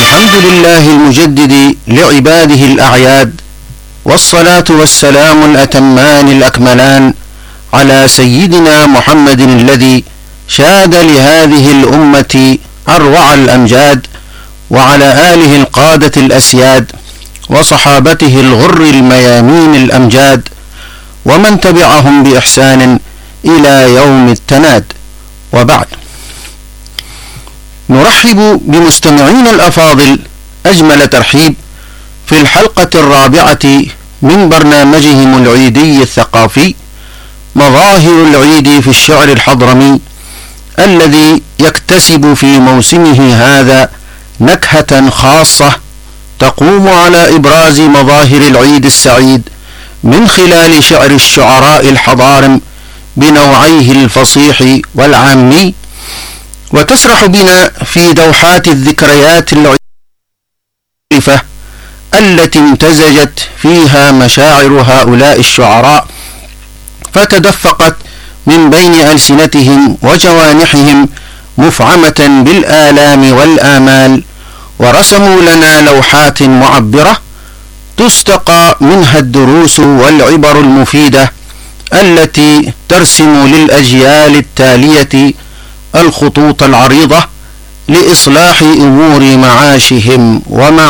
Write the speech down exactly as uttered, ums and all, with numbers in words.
الحمد لله المجدد لعباده الأعياد، والصلاة والسلام الأتمان الأكملان على سيدنا محمد الذي شاد لهذه الأمة أروع الأمجاد، وعلى آله القادة الأسياد، وصحابته الغر الميامين الأمجاد، ومن تبعهم بإحسان إلى يوم التناد. وبعد، نرحب بمستمعين الأفاضل أجمل ترحيب في الحلقة الرابعة من برنامجهم العيدي الثقافي مظاهر العيد في الشعر الحضرمي، الذي يكتسب في موسمه هذا نكهة خاصة تقوم على إبراز مظاهر العيد السعيد من خلال شعر الشعراء الحضارم بنوعيه الفصيح والعامي، وتسرح بنا في دوحات الذكريات العريفة التي امتزجت فيها مشاعر هؤلاء الشعراء، فتدفقت من بين ألسنتهم وجوانحهم مفعمة بالآلام والآمال، ورسموا لنا لوحات معبرة تستقى منها الدروس والعبر المفيدة التي ترسم للأجيال التالية الخطوط العريضة لإصلاح أمور معاشهم ومعاشهم.